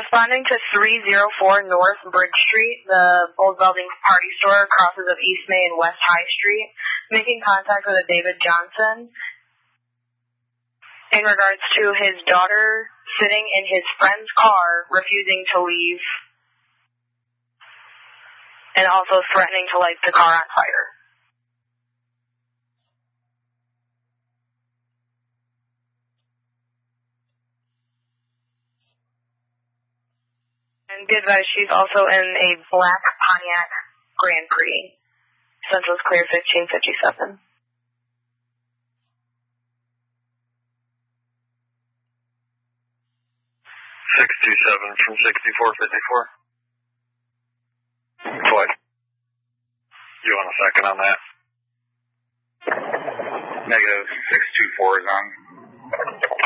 Responding to 304 North Bridge Street, the Bulls Building Party Store crosses of East May and West High Street, making contact with a David Johnson in regards to his daughter sitting in his friend's car, refusing to leave, and also threatening to light the car on fire. And be advised, she's also in a black Pontiac Grand Prix. Central's clear 1557. 627 from 6454. Twice. You want a second on that? Negative 624 is on.